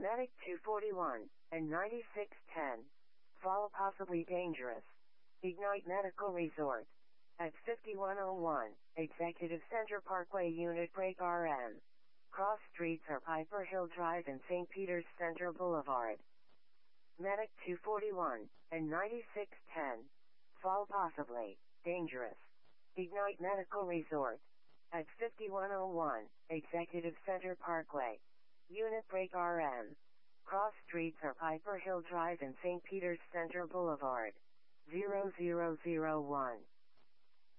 Medic 241 and 9610. Fall possibly dangerous. Ignite Medical Resort. At 5101, Executive Center Parkway Unit Break RN. Cross streets are Piper Hill Drive and St. Peter's Center Boulevard. Medic 241 and 9610. Fall possibly dangerous. Ignite Medical Resort. At 5101, Executive Center Parkway. Unit Break RN. Cross streets are Piper Hill Drive and St. Peter's Center Boulevard. 0001.